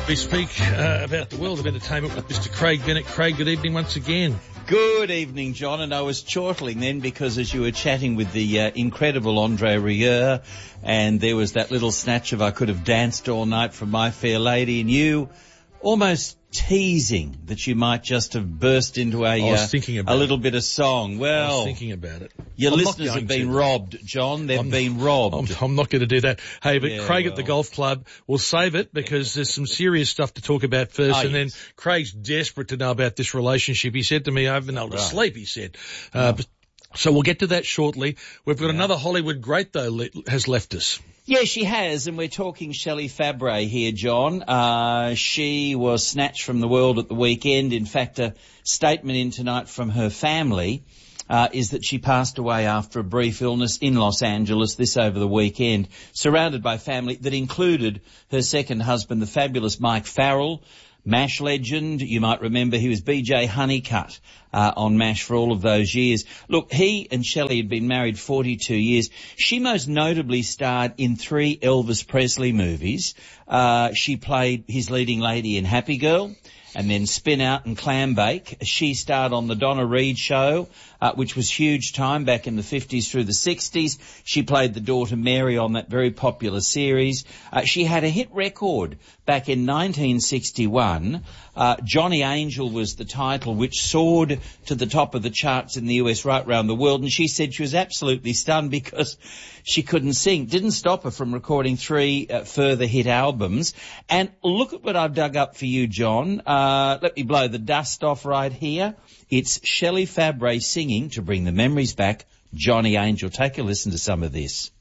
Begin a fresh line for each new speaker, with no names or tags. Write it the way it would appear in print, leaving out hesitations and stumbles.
We speak about the world of entertainment with Mr. Craig Bennett. Craig, good evening once again.
Good evening, John. And I was chortling then because as you were chatting with the incredible Andre Rieu, and there was that little snatch of I Could Have Danced All Night from My Fair Lady, and you almost teasing that you might just have burst into a little bit of song. Well,
I was thinking about it.
Your listeners have been robbed, John. They've been robbed.
I'm not going to do that. Hey, but
Yeah,
Craig at the golf club, we'll save it because there's some serious stuff to talk about first. And then Craig's desperate to know about this relationship. He said to me, I haven't been able to sleep, he said. So we'll get to that shortly. We've got another Hollywood great, though, has left us.
Yeah, she has, and we're talking Shelley Fabares here, John. She was snatched from the world at the weekend. In fact, a statement in tonight from her family is that she passed away after a brief illness in Los Angeles this over the weekend, surrounded by family that included her second husband, the fabulous Mike Farrell, MASH legend. You might remember he was BJ Honeycutt on MASH for all of those years. Look, he and Shelley had been married 42 years. She most notably starred in 3 Elvis Presley movies. She played his leading lady in Happy Girl, and then Spin Out and Clam Bake. She starred on the Donna Reed Show, which was huge time back in the 50s through the 60s. She played the daughter Mary on that very popular series. She had a hit record back in 1961. Johnny Angel was the title, which soared to the top of the charts in the US right round the world. And she said she was absolutely stunned because she couldn't sing. Didn't stop her from recording 3 further hit albums. And look at what I've dug up for you, John. Let me blow the dust off right here. It's Shelley Fabares singing, to bring the memories back, Johnny Angel. Take a listen to some of this.